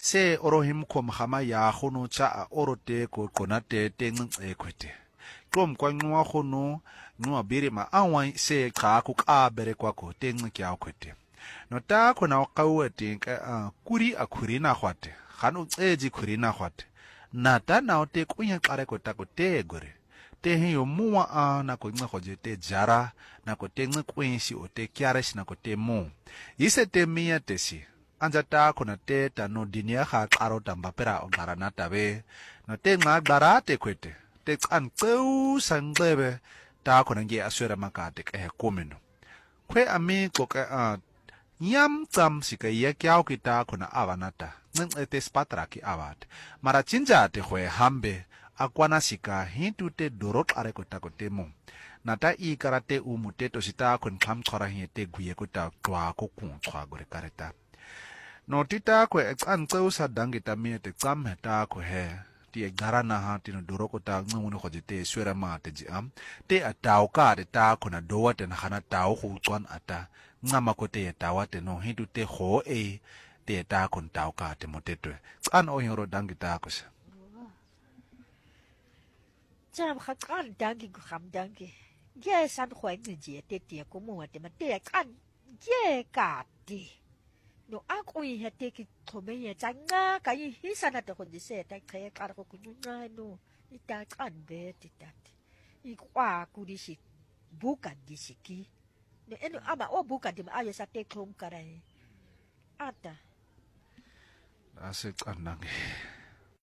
se orohim khom khama ya khono cha a orote ko qonate tenxe kwete qom kwanwa khono nwa biri ma anwa se cha ku ka bere kwa ko tenxe kya kwete no ta khona qawete ka kuri akhuri na khwate khanu eji khuri na khwate na ta na o te kunya qare ko ta ko te gore te he yo muwa a na ko nxe khoje te jara na ko te nxe kwensi o te kyarish na ko te mo yise te miya tesi anja ta khona te ta no dinia kha qaro tamba pera o qara na tabe no te nga qara te kwete te qan qeu sanqebe ta khona nge aswera makate ke komeno kwe ami qoke a nyam tsam sika ya kyao kita khona avanata nce te spatra ki avat mara chinja te khwe hambe akwana sika hintu te dorot are kota kote mo nata I karate umute to sita khon kham khara hi te guye kota twa ko kun twa gore kareta no tita khwe an tseu sa dangita mi te tsam heta ko he ti garana ha ti no doro kota ngunu khoje te swera ma te ji am te atau ka te ta khona dowa te na khana tau khu tswan ata ngama ko te tawa te no hintu te kho te ta kon tau ka te motetwe an o hiro dangita ko se Jam khan dangi gu kham dangi. Ye san khoi ngi je te te ko mo te ma te kan ye ka ti. No a ko ye te ki thome ye changa ka yi hi sana te ko dise ta khe ka ko ku nga no. I ta kan be ti ta. I kwa ku di si buka di siki. No eno ama o buka di ma ayo sa te klom karai. Ata. Asik anang